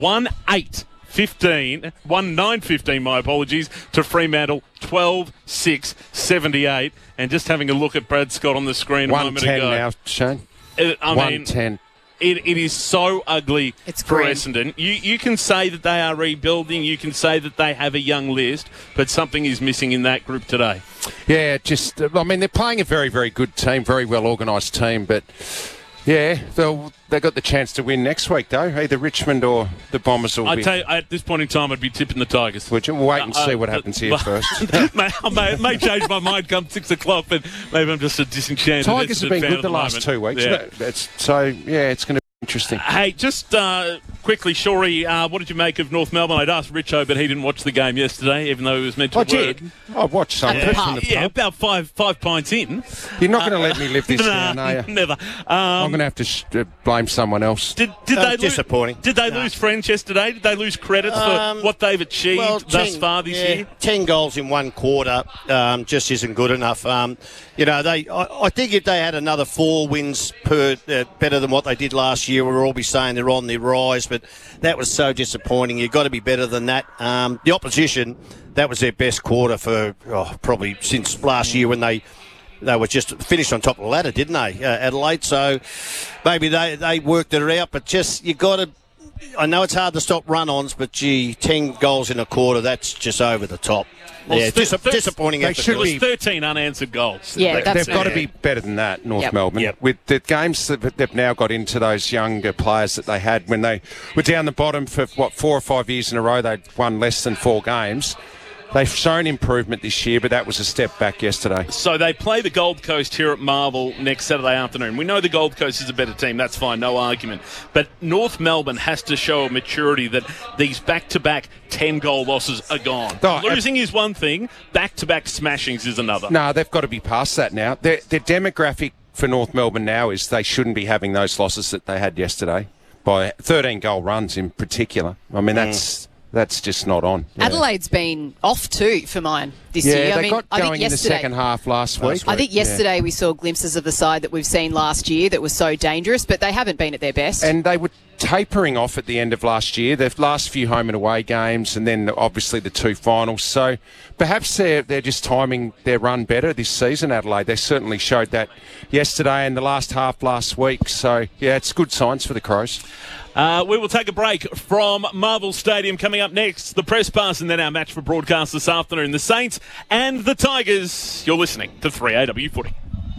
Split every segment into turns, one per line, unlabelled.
1-9-15, my apologies, to Fremantle, 12-6-78. And just having a look at Brad Scott on the screen a moment ago.
110 now, Shane. 110.
It is so ugly for
grim.
Essendon. You can say that they are rebuilding. You can say that they have a young list, but something is missing in that group today.
Yeah, they're playing a very, very good team, very well organised team, but yeah, they got the chance to win next week, though. Either Richmond or the Bombers will be.
I tell you, at this point in time, I'd be tipping the Tigers.
We'll wait and see what happens here first.
I may change my mind come 6 o'clock, but maybe I'm just a disenchanted.
Tigers have been good the
moment.
last 2 weeks.
Yeah.
It's going to be interesting.
Hey, just quickly, Shorey, what did you make of North Melbourne? I'd asked Richo, but he didn't watch the game yesterday, even though he was meant to work.
I did. I watched some of it from the pub.
About five pints in.
You're not going to let me live this down, are you?
Never.
I'm going to have to blame someone else.
Did they
disappointing.
Did they lose friends yesterday? Did they lose credit for what they've achieved thus far this year?
10 goals in one quarter just isn't good enough. I think if they had another 4 wins better than what they did last year, we'll all be saying they're on the rise, but that was so disappointing. You've got to be better than that. The opposition, that was their best quarter for probably since last year when they were just finished on top of the ladder, didn't they, Adelaide? So maybe they worked it out, but just you got to. I know it's hard to stop run-ons, but 10 goals in a quarter, that's just over the top.
Well,
yeah, disappointing effort.
It was 13 unanswered goals.
Yeah,
they've got to be better than that, North Melbourne.
Yep.
With the games that they've now got into those younger players that they had when they were down the bottom for, 4 or 5 years in a row, they'd won less than 4 games. They've shown improvement this year, but that was a step back yesterday.
So they play the Gold Coast here at Marvel next Saturday afternoon. We know the Gold Coast is a better team. That's fine, no argument. But North Melbourne has to show a maturity that these back-to-back 10-goal losses are gone. Losing is one thing. Back-to-back smashings is another.
No, they've got to be past that now. Their demographic for North Melbourne now is they shouldn't be having those losses that they had yesterday by 13-goal runs in particular. I mean, that's just not on. Yeah.
Adelaide's been off too for mine this year.
Yeah, they got going in the second half last week.
I think yesterday we saw glimpses of the side that we've seen last year that was so dangerous, but they haven't been at their best.
And they were tapering off at the end of last year. The last few home and away games and then obviously the 2 finals. So perhaps they're just timing their run better this season, Adelaide. They certainly showed that yesterday and the last half last week. So, yeah, it's good signs for the Crows.
We will take a break from Marvel Stadium. Coming up next, the press pass and then our match for broadcast this afternoon. The Saints and the Tigers. You're listening to 3AW Footy.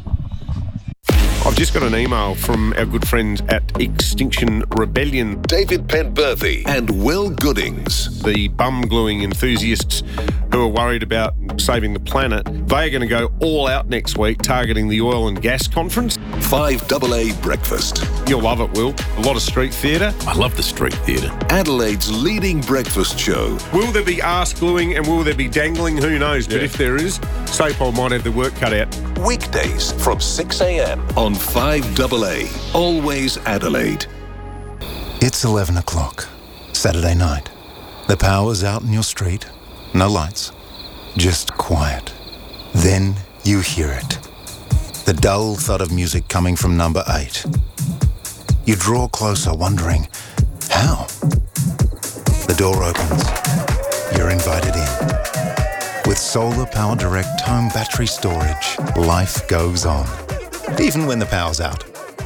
I've just got an email from our good friends at Extinction Rebellion.
David Penberthy and Will Goodings.
The bum-gluing enthusiasts who are worried about saving the planet. They are going to go all out next week targeting the oil and gas conference.
5AA Breakfast.
You'll love it, Will. A lot of street theatre.
I love the street theatre. Adelaide's leading breakfast show.
Will there be arse gluing and will there be dangling? Who knows? But if there is, Sapol might have the work cut out.
Weekdays from 6 a.m. on 5AA. Always Adelaide.
It's 11 o'clock, Saturday night. The power's out in your street. No lights. Just quiet. Then you hear it. The dull thud of music coming from number 8. You draw closer, wondering, how? The door opens. You're invited in. With Solar Power Direct home battery storage, life goes on. Even when the power's out.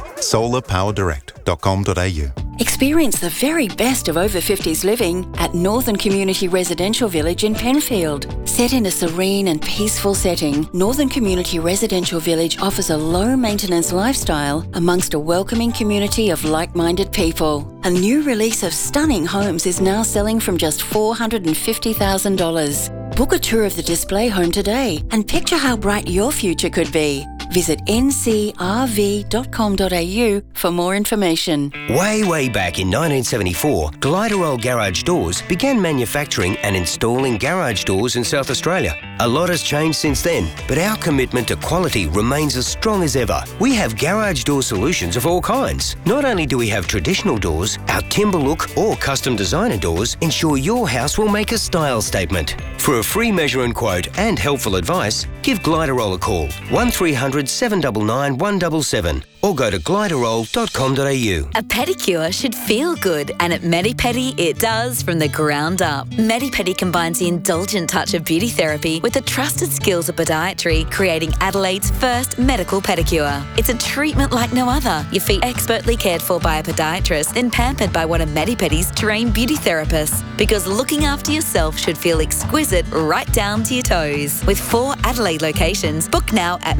solarpowerdirect.com.au.
Experience the very best of over 50s living at Northern Community Residential Village in Penfield. Set in a serene and peaceful setting, Northern Community Residential Village offers a low-maintenance lifestyle amongst a welcoming community of like-minded people. A new release of stunning homes is now selling from just $450,000. Book a tour of the display home today and picture how bright your future could be. Visit ncrv.com.au for more information.
Way back in 1974, Gliderol Garage Doors began manufacturing and installing garage doors in South Australia. A lot has changed since then, but our commitment to quality remains as strong as ever. We have garage door solutions of all kinds. Not only do we have traditional doors, our timber look or custom designer doors ensure your house will make a style statement. For a free measure and quote and helpful advice, give Gliderol a call, 1300 799 177, or go to gliderroll.com.au.
A pedicure should feel good, and at Medipedi it does from the ground up. Medipedi combines the indulgent touch of beauty therapy with the trusted skills of podiatry, creating Adelaide's first medical pedicure. It's a treatment like no other. Your feet expertly cared for by a podiatrist, then pampered by one of Medipedi's trained beauty therapists. Because looking after yourself should feel exquisite right down to your toes. With 4 Adelaide locations, book now at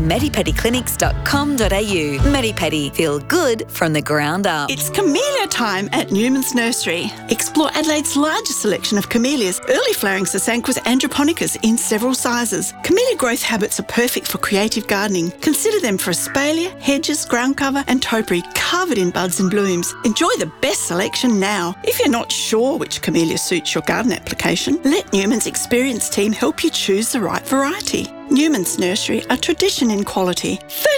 medipediclinics.com.au. Medipedi, feel good from the ground up.
It's camellia time at Newman's Nursery. Explore Adelaide's largest selection of camellias, early flowering Sasanquas androponicus in several sizes. Camellia growth habits are perfect for creative gardening. Consider them for espalier, hedges, ground cover and topiary covered in buds and blooms. Enjoy the best selection now. If you're not sure which camellia suits your garden application, let Newman's experienced team help you choose the right variety. Newman's Nursery, a tradition in quality.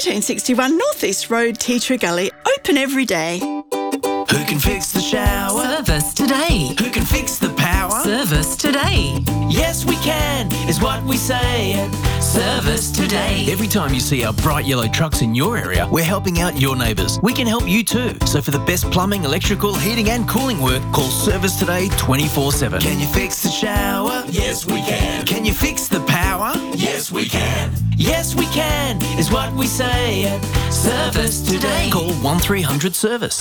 1361 North East Road, Tea Tree Gully, open every day.
Who can fix the shower?
Service today.
Who can fix the power?
Service today.
Yes, we can, is what we say at Service Today.
Every time you see our bright yellow trucks in your area, we're helping out your neighbours. We can help you too. So for the best plumbing, electrical, heating and cooling work, call Service Today 24/7.
Can you fix the shower? Yes, we can. Can you fix the power? Yes, we can. Yes, we can, is what we say at Service Today.
Call 1300 Service.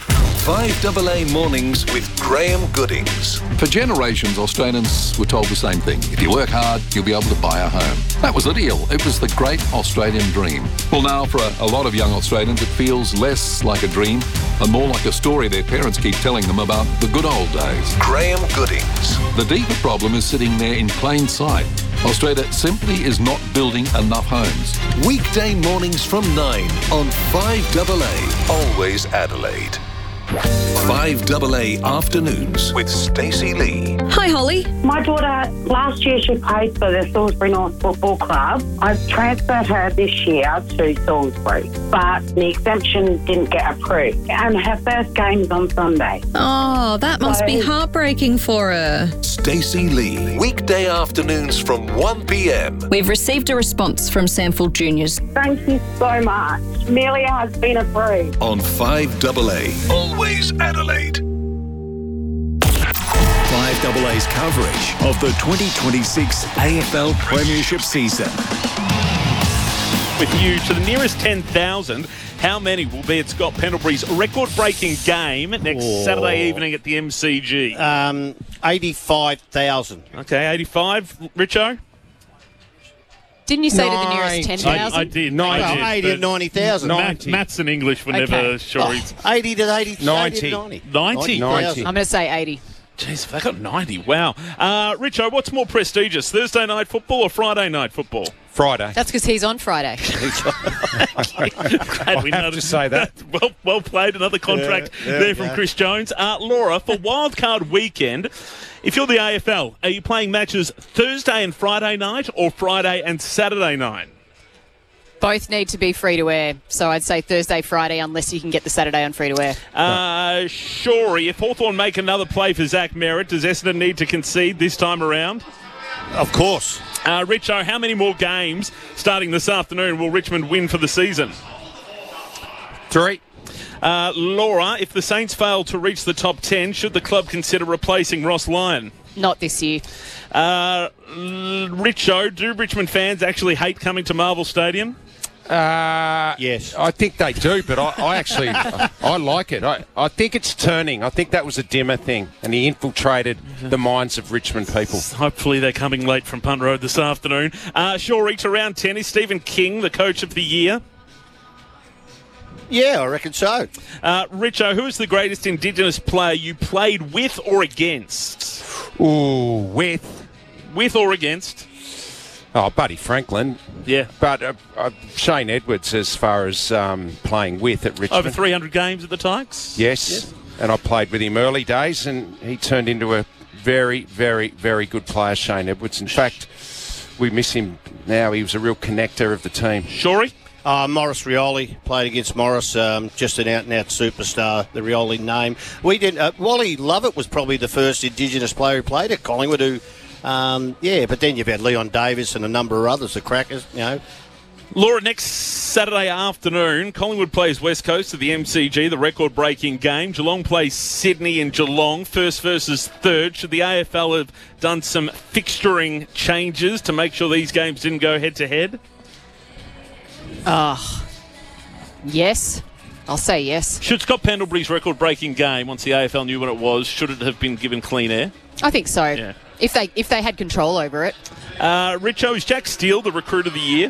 5AA Mornings with Graham Goodings.
For generations, Australians were told the same thing. If you work hard, you'll be able to buy a home. That was the deal. It was the great Australian dream. Well, now, for a lot of young Australians, it feels less like a dream and more like a story their parents keep telling them about the good old days.
Graham Goodings.
The deeper problem is sitting there in plain sight. Australia simply is not building enough homes.
Weekday mornings from 9 on 5AA. Always Adelaide. 5AA Afternoons with Stacey Lee.
Hi, Holly.
My daughter, last year she played for the Salisbury North Football Club. I've transferred her this year to Salisbury, but the exemption didn't get approved. And her first game is on Sunday.
Oh, that must be heartbreaking for her.
Stacey Lee. Weekday afternoons from 1 p.m.
We've received a response from Sandfield Juniors.
Thank you so much. Amelia has been approved.
On 5AA. Always Adelaide. 5AA's coverage of the 2026 AFL Premiership season.
With you to the nearest 10,000, how many will be at Scott Pendlebury's record-breaking game next Saturday evening at the MCG?
85,000.
Okay, 85. Richo?
Didn't you say to the nearest 10,000?
I did.
80 to 90,000.
Maths and English were never sure.
80 to 80.
90.
90.
I'm going to say 80.
Jeez, they got 90. Wow. Richo, what's more prestigious, Thursday night football or Friday night football?
Friday.
That's because he's on Friday.
Glad we
have to say that.
Well played. Another contract there from Chris Jones. Laura, for wildcard weekend, if you're the AFL, are you playing matches Thursday and Friday night or Friday and Saturday night?
Both need to be free-to-air, so I'd say Thursday, Friday, unless you can get the Saturday on free-to-air.
Shorey, if Hawthorn make another play for Zach Merritt, does Essendon need to concede this time around?
Of course.
Richo, how many more games starting this afternoon will Richmond win for the season?
3.
Laura, if the Saints fail to reach the top 10, should the club consider replacing Ross Lyon?
Not this year.
Richo, do Richmond fans actually hate coming to Marvel Stadium?
Yes.
I think they do, but I actually I like it. I think it's turning. I think that was a Dimmer thing, and he infiltrated the minds of Richmond people.
Hopefully they're coming late from Punt Road this afternoon. Shorey, to round 10, is Stephen King the coach of the year?
Yeah, I reckon so.
Richo, who is the greatest Indigenous player you played with or against?
Ooh, with.
With or against?
Oh, Buddy Franklin.
Yeah.
But Shane Edwards as far as playing with at Richmond.
Over 300 games at the Tigers?
Yes. And I played with him early days, and he turned into a very, very, very good player, Shane Edwards. In fact, we miss him now. He was a real connector of the team.
Shorey?
Morris Rioli played against Morris, just an out-and-out superstar, the Rioli name. We didn't. Wally Lovett was probably the first Indigenous player who played at Collingwood. But then you've had Leon Davis and a number of others, the Crackers. You know,
Laura, next Saturday afternoon, Collingwood plays West Coast at the MCG, the record-breaking game. Geelong plays Sydney in Geelong, first versus third. Should the AFL have done some fixturing changes to make sure these games didn't go head-to-head?
Yes. I'll say yes.
Should Scott Pendlebury's record-breaking game, once the AFL knew what it was, should it have been given clean air?
I think so.
Yeah.
If they had control over it.
Richo, is Jack Steele the recruit of the year?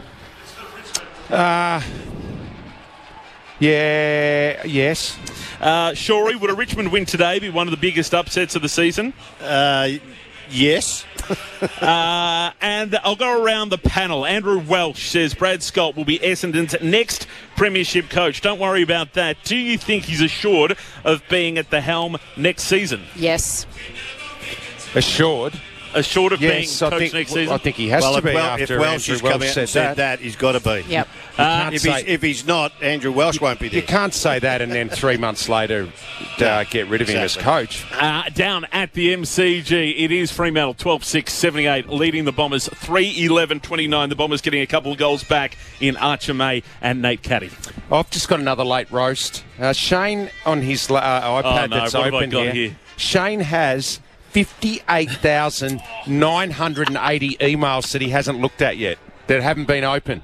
Yes.
Shorey, would a Richmond win today be one of the biggest upsets of the season?
Yes.
And I'll go around the panel. Andrew Welsh says Brad Scott will be Essendon's next premiership coach. Don't worry about that. Do you think he's assured of being at the helm next season?
Yes.
Assured of
being coach next season?
I think he has to be after
if Welsh has come out and said that, he's got to be.
Yep.
If he's not, Andrew Welsh won't be there.
You can't say that and then 3 months later get rid of him as coach.
Down at the MCG, it is Fremantle 12-6-78, leading the Bombers 3-11-29. The Bombers getting a couple of goals back in Archer May and Nate Caddy.
I've just got another late roast. Shane on his iPad that's open here. Shane has 58,980 emails that he hasn't looked at yet, that haven't been open.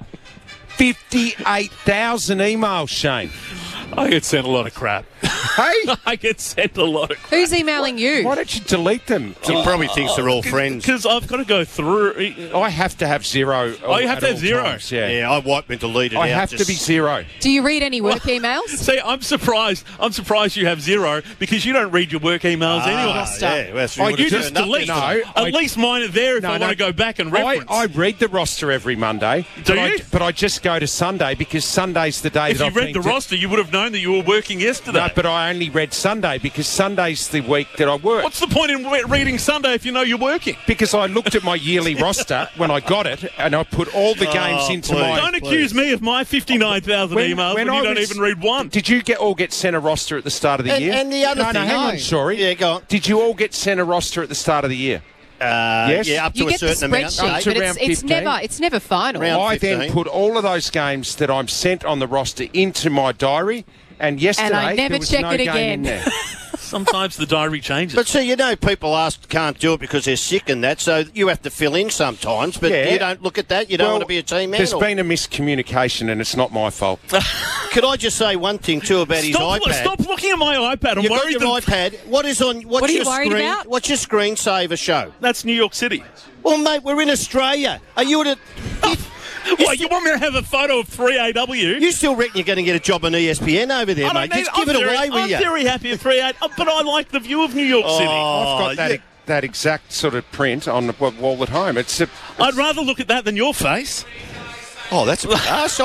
58,000 emails, Shane.
I get sent a lot of crap.
Hey?
I get sent a lot of crap.
Who's emailing you?
Why don't you delete them?
He probably thinks they're all friends.
Because I've got to go through.
I have to have zero.
Oh, you have to have zero?
Times, yeah,
I wipe and delete it out.
I have to be zero.
Do you read any work emails?
See, I'm surprised you have zero because you don't read your work emails anyway. You just delete them. At least mine are there if I want to go back and reference.
I read the roster every Monday.
Do you?
But I just go to Sunday because Sunday's the day
if
that
you read the roster, you would have known that you were working yesterday.
No, but I only read Sunday because Sunday's the week that I work.
What's the point in reading Sunday if you know you're working?
Because I looked at my yearly roster when I got it and I put all the games into my...
Don't accuse me of my 59,000 emails when you don't even read one.
Did you all get sent a roster at the start of the year?
And the other thing...
hang on, sorry.
Yeah, go on.
Did you all get sent a roster at the start of the year? Yes.
Yeah, up to a certain amount.
But it's never final.
I then put all of those games that I'm sent on the roster into my diary, and yesterday
and I never
there was
check
no
it
game
again.
in there.
Sometimes the diary changes.
But see, people can't do it because they're sick and that, so you have to fill in sometimes, but you don't look at that. You don't want to be a team man.
There's been a miscommunication and it's not my fault.
Could I just say one thing too about his iPad?
Stop looking at my iPad. I'm
You've
worried.
Got your iPad. What are you worried about? What's your screensaver show?
That's New York City.
Well, mate, we're in Australia. Are you at a...
What, you want me to have a photo of 3AW?
You still reckon you're going to get a job on ESPN over there, mate? Just give it away with you.
I'm very happy at 3A, but I like the view of New York City.
I've got that exact sort of print on the wall at home.
I'd rather look at that than your face.
Oh, that's a bit harsh.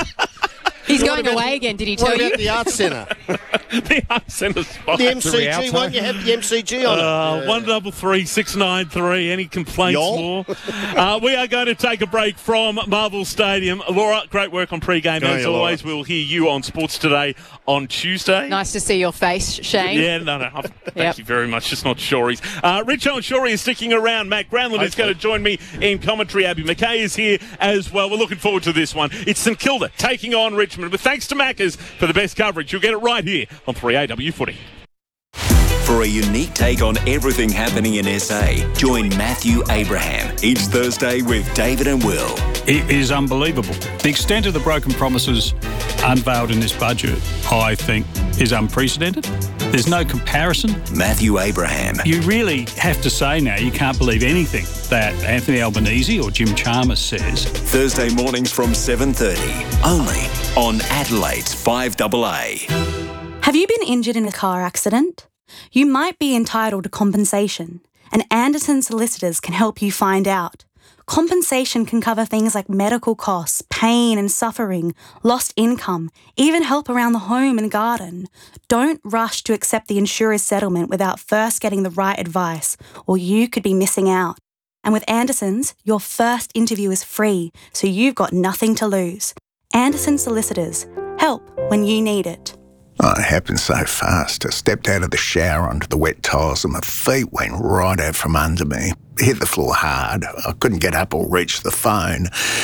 He's going away again, did he tell you?
What about the Arts Centre?
The Arts Centre spot.
The MCG, won't you have the MCG on it?
133 693. Any complaints more? We are going to take a break from Marvel Stadium. Laura, great work on pre-game. As always, we'll hear you on Sports Today on Tuesday.
Nice to see your face, Shane.
Yeah, no. Thank you very much. Just not Shorey's. Richo and Shorey is sticking around. Matt Granlund is going to join me in commentary. Abby McKay is here as well. We're looking forward to this one. It's St Kilda taking on Richmond. But thanks to Maccas for the best coverage. You'll get it right here on 3AW Footy.
For a unique take on everything happening in SA, join Matthew Abraham each Thursday with David and Will.
It is unbelievable. The extent of the broken promises unveiled in this budget, I think, is unprecedented. There's no comparison.
Matthew Abraham.
You really have to say now you can't believe anything that Anthony Albanese or Jim Chalmers says.
Thursday mornings from 7:30, only on Adelaide's 5AA.
Have you been injured in a car accident? You might be entitled to compensation, and Anderson Solicitors can help you find out. Compensation can cover things like medical costs, pain and suffering, lost income, even help around the home and garden. Don't rush to accept the insurer's settlement without first getting the right advice, or you could be missing out. And with Anderson's, your first interview is free, so you've got nothing to lose. Anderson Solicitors. Help when you need it.
Oh, it happened so fast. I stepped out of the shower onto the wet tiles and my feet went right out from under me. Hit the floor hard. I couldn't get up or reach the phone.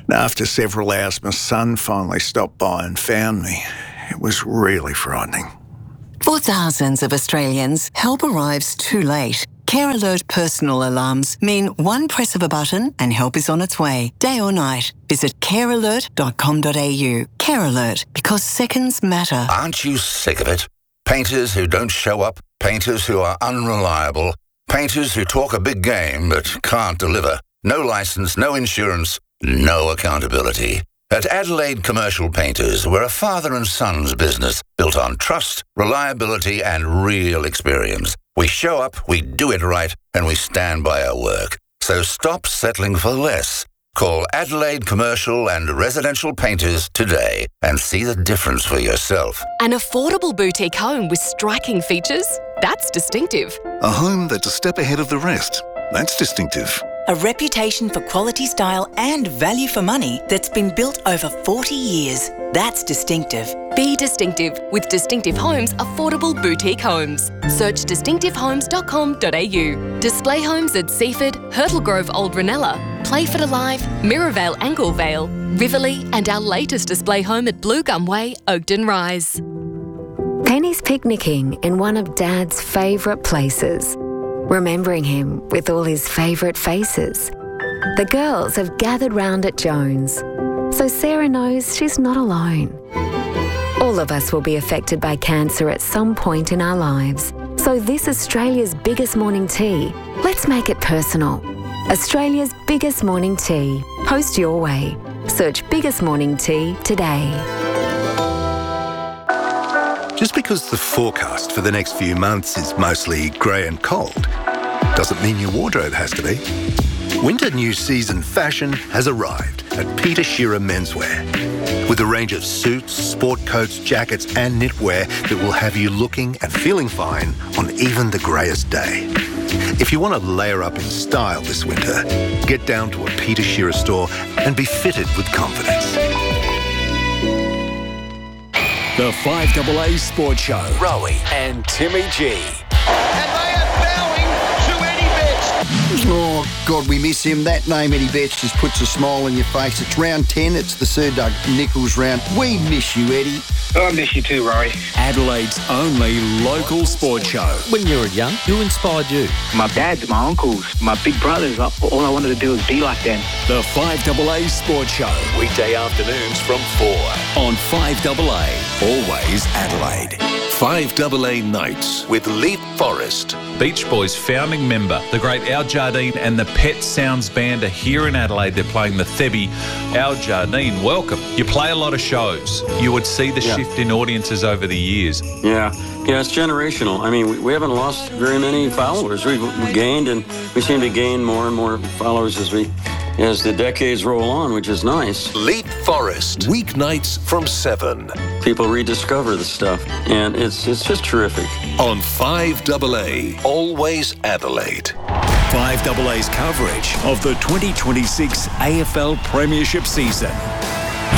And after several hours, my son finally stopped by and found me. It was really frightening.
For thousands of Australians, help arrives too late. Care Alert personal alarms mean one press of a button and help is on its way, day or night. Visit carealert.com.au. Care Alert, because seconds matter.
Aren't you sick of it? Painters who don't show up, painters who are unreliable, painters who talk a big game but can't deliver. No licence, no insurance, no accountability. At Adelaide Commercial Painters, we're a father and son's business built on trust, reliability and real experience. We show up, we do it right, and we stand by our work. So stop settling for less. Call Adelaide Commercial and Residential Painters today and see the difference for yourself.
An affordable boutique home with striking features? That's distinctive.
A home that's a step ahead of the rest? That's distinctive.
A reputation for quality, style and value for money that's been built over 40 years. That's distinctive.
Be distinctive with Distinctive Homes Affordable Boutique Homes. Search distinctivehomes.com.au. Display homes at Seaford, Hurtle Grove Old Ranella, Playford Alive, Mirrorvale Anglevale, Riverlea and our latest display home at Blue Gum Way, Oakden Rise.
Penny's picnicking in one of Dad's favourite places, remembering him with all his favourite faces. The girls have gathered round at Jones, so Sarah knows she's not alone. All of us will be affected by cancer at some point in our lives. So this Australia's biggest morning tea, let's make it personal. Australia's biggest morning tea. Post your way. Search Biggest Morning Tea today.
Just because the forecast for the next few months is mostly grey and cold, doesn't mean your wardrobe has to be. Winter new season fashion has arrived at Peter Shearer Menswear. With a range of suits, sport coats, jackets and knitwear that will have you looking and feeling fine on even the greyest day. If you want to layer up in style this winter, get down to a Peter Shearer store and be fitted with confidence.
The 5AA Sports Show. Rowie and Timmy G.
Oh, God, we miss him. That name, Eddie Betts, just puts a smile on your face. It's round 10. It's the Sir Doug Nicholls round. We miss you, Eddie.
I miss you too, Rory.
Adelaide's only local sports show.
When you were young, who inspired you?
My dads, my uncles, my big brothers. All I wanted to do was be like them.
The 5AA Sports Show. Weekday afternoons from 4 on 5AA. Always Adelaide.
5AA Nights with Leap Forest.
Beach Boys founding member, the great Al Jardine and the Pet Sounds Band are here in Adelaide. They're playing the Thebby. Al Jardine, welcome. You play a lot of shows. You would see the shift in audiences over the years.
Yeah, it's generational. I mean, we haven't lost very many followers. We've gained, and we seem to gain more and more followers as the decades roll on, which is nice.
Leap Forest, weeknights from 7.
People rediscover the stuff, and it's just terrific.
On 5AA, always Adelaide.
5AA's coverage of the 2026 AFL Premiership season.